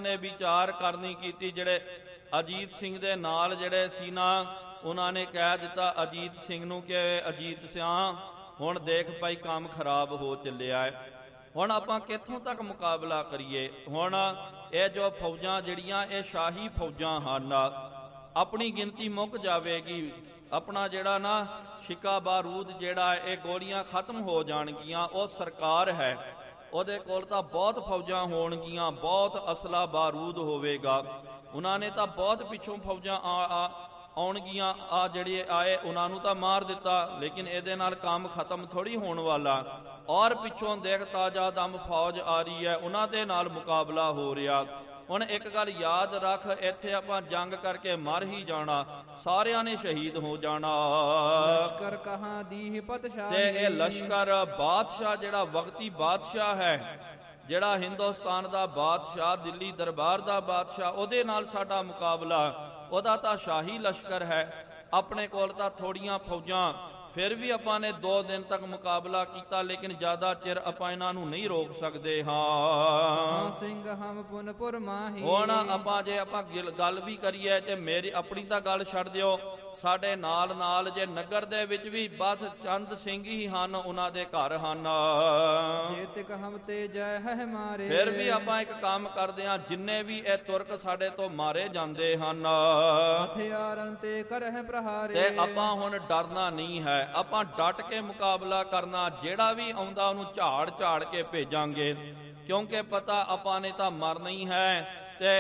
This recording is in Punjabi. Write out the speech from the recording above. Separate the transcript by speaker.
Speaker 1: ने विचार करनी कीती। जिहड़े अजीत सिंह दे नाल जिहड़े सी ना उन्हां ने कह दिता अजीत सिंह नूं कि अजीत सिंह हुण देख भाई काम खराब हो चलिया है, हुण आपां कित्थों तक मुकाबला करिए। हुण ये जो फौजां जिहड़ियां ये शाही फौजां हन, अपनी गिनती मुक जाएगी, अपना जिहड़ा ना शिका बारूद जिहड़ा ये गोलियां खत्म हो जाणगियां। वो सरकार है ਉਹਦੇ ਕੋਲ ਤਾਂ ਬਹੁਤ ਫੌਜਾਂ ਹੋਣਗੀਆਂ, ਬਹੁਤ ਅਸਲਾ ਬਾਰੂਦ ਹੋਵੇਗਾ। ਉਹਨਾਂ ਨੇ ਤਾਂ ਬਹੁਤ ਪਿੱਛੋਂ ਫੌਜਾਂ ਆਉਣਗੀਆਂ, ਆ ਜਿਹੜੇ ਆਏ ਉਹਨਾਂ ਨੂੰ ਤਾਂ ਮਾਰ ਦਿੱਤਾ, ਲੇਕਿਨ ਇਹਦੇ ਨਾਲ ਕੰਮ ਖਤਮ ਥੋੜ੍ਹੀ ਹੋਣ ਵਾਲਾ। ਔਰ ਪਿੱਛੋਂ ਦੇਖ ਤਾਜ਼ਾ ਦਮ ਫੌਜ ਆ ਰਹੀ ਹੈ, ਉਹਨਾਂ ਦੇ ਨਾਲ ਮੁਕਾਬਲਾ ਹੋ ਰਿਹਾ। ਹੁਣ ਇੱਕ ਗੱਲ ਯਾਦ ਰੱਖ, ਇੱਥੇ ਆਪਾਂ ਜੰਗ ਕਰਕੇ ਮਰ ਹੀ ਜਾਣਾ, ਸਾਰਿਆਂ ਨੇ ਸ਼ਹੀਦ ਹੋ ਜਾਣਾ।
Speaker 2: ਲਸ਼ਕਰ ਕਹਾਂ ਦੀਹ ਪਤਸ਼ਾਹ,
Speaker 1: ਤੇ ਇਹ ਲਸ਼ਕਰ ਬਾਦਸ਼ਾਹ ਜਿਹੜਾ ਵਕਤੀ ਬਾਦਸ਼ਾਹ ਹੈ, ਜਿਹੜਾ ਹਿੰਦੁਸਤਾਨ ਦਾ ਬਾਦਸ਼ਾਹ, ਦਿੱਲੀ ਦਰਬਾਰ ਦਾ ਬਾਦਸ਼ਾਹ, ਉਹਦੇ ਨਾਲ ਸਾਡਾ ਮੁਕਾਬਲਾ। ਉਹਦਾ ਤਾਂ ਸ਼ਾਹੀ ਲਸ਼ਕਰ ਹੈ, ਆਪਣੇ ਕੋਲ ਤਾਂ ਥੋੜੀਆਂ ਫੌਜਾਂ। ਫਿਰ ਵੀ ਆਪਾਂ ਨੇ 2 ਦਿਨ ਤੱਕ ਮੁਕਾਬਲਾ ਕੀਤਾ, ਲੇਕਿਨ ਜ਼ਿਆਦਾ ਚਿਰ ਆਪਾਂ ਇਹਨਾਂ ਨੂੰ ਨਹੀਂ ਰੋਕ ਸਕਦੇ। ਹਾਂ
Speaker 2: ਸਿੰਘ ਹਮ ਪੁਨਪੁਰ ਮਾਹੀ।
Speaker 1: ਹੁਣ ਆਪਾਂ ਜੇ ਆਪਾਂ ਗੱਲ ਵੀ ਕਰੀਏ ਤੇ ਮੇਰੀ ਆਪਣੀ ਤਾਂ ਗੱਲ ਛੱਡ ਦਿਓ, ਸਾਡੇ ਨਾਲ ਨਾਲ ਜੇ ਨਗਰ ਦੇ ਵਿੱਚ ਵੀ ਬਸ ਚੰਦ ਸਿੰਘ ਹੀ ਹਨ, ਉਹਨਾਂ ਦੇ ਘਰ ਹਨ।
Speaker 2: ਜੇਤਿਕ ਹਮ ਤੇ ਜੈ ਹੈ ਮਾਰੇ।
Speaker 1: ਫਿਰ ਵੀ ਆਪਾਂ ਇੱਕ ਕੰਮ ਕਰਦੇ ਹਾਂ, ਜਿੰਨੇ ਵੀ ਇਹ ਤੁਰਕ ਸਾਡੇ ਤੋਂ ਮਾਰੇ ਜਾਂਦੇ ਹਨ,
Speaker 2: ਹਥਿਆਰਾਂ ਤੇ ਕਰਹਿ ਪ੍ਰਹਾਰੇ।
Speaker 1: ਤੇ ਆਪਾਂ ਹੁਣ ਡਰਨਾ ਨਹੀਂ ਹੈ, ਆਪਾਂ ਡਟ ਕੇ ਮੁਕਾਬਲਾ ਕਰਨਾ। ਜਿਹੜਾ ਵੀ ਆਉਂਦਾ ਉਹਨੂੰ ਝਾੜ ਝਾੜ ਕੇ ਭੇਜਾਂਗੇ, ਕਿਉਂਕਿ ਪਤਾ ਆਪਾਂ ਨੇ ਤਾਂ ਮਰਨਾ ਹੀ ਹੈ।